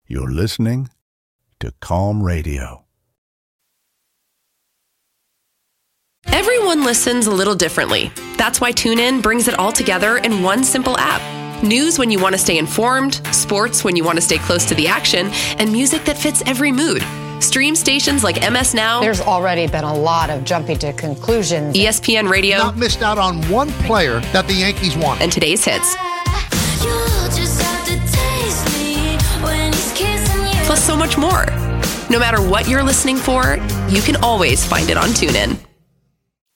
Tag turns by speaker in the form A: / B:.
A: You're listening to Calm Radio.
B: Everyone listens a little differently. That's why TuneIn brings it all together in one simple app. News when you want to stay informed, sports when you want to stay close to the action, and music that fits every mood. Stream stations like MS Now.
C: There's already been a lot of jumping to conclusions.
B: ESPN Radio.
D: Not missed out on one player that the Yankees want.
B: And today's hits. Plus so much more. No matter what you're listening for, you can always find it on TuneIn.